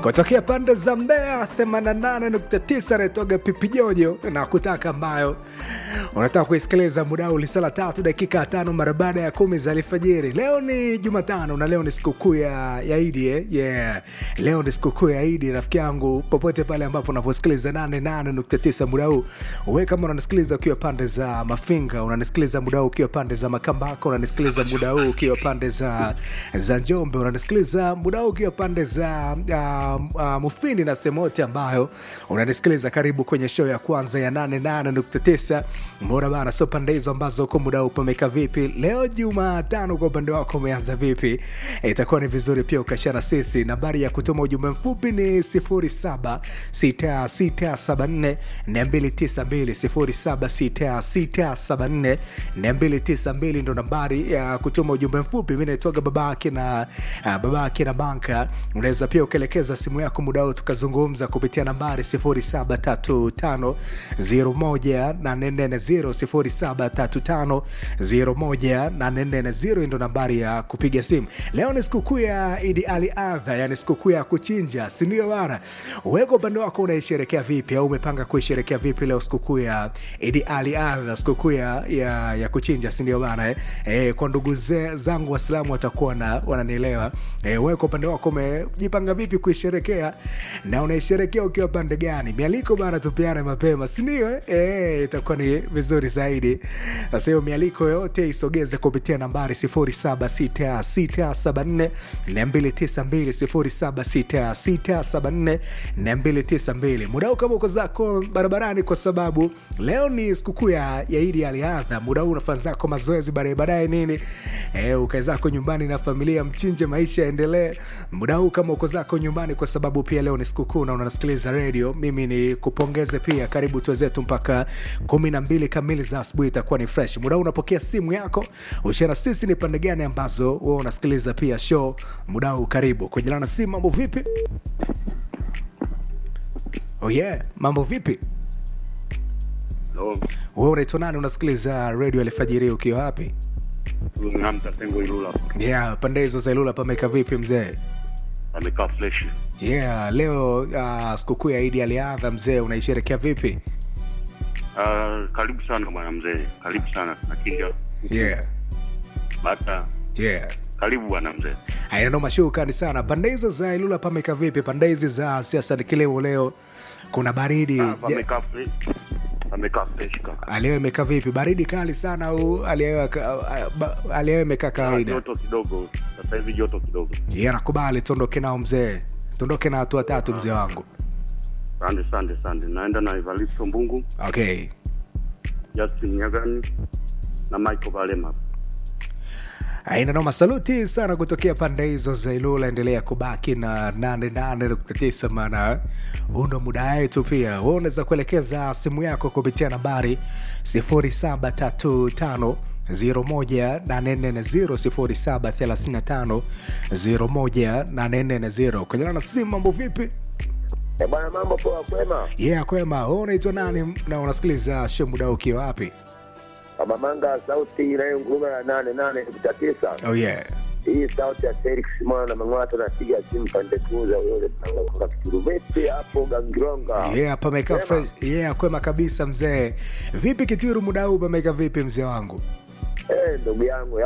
Kutokea pande za Mbeya 88.9 netoga Pipi Jojo na kutaka ambayo unataka kuisikiliza muda huu lisala 3 dakika 5 mara baada ya 10 za alfajiri. Leo ni Jumatano na leo ni sikukuu ya Eid yeah. Leo ni sikukuu ya Eid rafiki yangu, popote pale ambapo unaposikiliza 88.9 muda huu. Wewe kama unanisikiliza ukiwa pande za Mafinga, unanisikiliza muda huu ukiwa pande za Makambako, unanisikiliza muda huu ukiwa pande za Njombe, unanisikiliza muda huu ukiwa pande za Mufindi na semote ambayo unanisikiliza, karibu kwenye show ya kwanza ya 88.9. Mbona bana, so pande hizo ambazo kwa muda upameka vipi? Leo Jumatano kwa upande wako umeanza vipi? Itakuwa ni vizuri pia ukashana sisi. Nambari ya kutuma ujumbe mfupi ni 076674 292 076674 ndo nambari ya kutuma ujumbe mfupi. Mimi naitwa babake na Banka. Unaweza pia ukelekeza simu yako muda huu tukazungumza kupitia nambari 0735018440 0735018440 ndo nambari ya kupiga simu. Leo ni sikukuu ya Eid al-Adha, yani sikukuu ya kuchinja, si ndio bana? Wewe upande wako unaisherehekea vipi au umepanga kuisherehekea vipi leo sikukuu ya Eid al-Adha, sikukuu ya kuchinja, si ndio bana? Kwa ndugu zangu Waislamu watakuwa wananielewa. Wewe kwa upande wako umejipanga vipi kuisherehekea na unaisherehekea ukiwa pande gani? Mialiko bana tupiane mapema, si ndio? Itakuwa ni vizuri zaidi. Sasa hiyo mialiko yote isogeze kupitia nambari 076674 292 076674 muda kama uko zako barabarani, kwa sababu leo ni sikukuu ya Eid al-Adha. Muda huu unafanya zako mazoezi baadaye nini, ukae zako nyumbani na familia, mchinje, maisha yaendelee. Muda huu kama uko zako nyumbani, kwa sababu pia leo ni sikukuu na unasikiliza radio, mimi ni kupongeze pia. Karibu tuwezetu mpaka 12 kamili za asubuhi, itakuwa ni fresh. Muda huu unapokea simu yako, ushara sisi ni pande gani ambazo wewe unasikiliza pia show muda huu. Karibu kwenye lana simu. Mambo vipi? Oh yeah, mambo vipi? Hello. Wewe unaitwa nani? Unasikiliza radio alfajiri ukiwa wapi? Namta Tengo Ilula. Yeah, pande hizo za Ilula pameka vipi mzee? Amekaa fresh. Yeah, leo sikukuu ya Eid al-Adha mzee, unaisherehekea vipi? Karibu sana bwana mzee. Karibu sana. Nakinja. Yeah. Bata. Yeah. Karibu bwana mzee. Haina noma, shukrani sana. Pande hizo za Ilula pameka vipi? Pande hizi za siasa kileo leo kuna baridi. Amekaa fresh. Amekaa fresh kaka. Aleo imekaa vipi? Baridi kali sana au aleo imekaa kawaida? Joto kidogo. Sasa hivi joto kidogo. Yeah, nakubali. Tuondoke nao mzee. Tuondoke na watu watatu mzee wangu. Asante. Naenda na Evaristo Mbungu. Okay. Justin Nyagani na Michael Balema. Haina noma, saluti sana kutokea pande hizo za Ilula. Endelea kubaki na 88.9 maana undo muda wetu pia. Wewe unaweza kuelekeza simu yako kupitia nambari 0735 01840 0735 kwenye na simu. Mambo vipi? Bwana, mambo poa, kwema? Yeah, kwema. Wewe unaitwa nani na unasikiliza show muda ukiwa wapi? Baba Manga, sauti inayonguruma ya 88.9. Oh yeah. Hii sauti ya Felix mwana na Mang'ato, napiga simu pande kuza yule tunanga Kirubeti hapo Gangironga. Yeah, pameka fresh. Yeah, kwema kabisa mzee. Vipi Kitiru muda huu pameka vipi mzee wangu? Ndugu yangu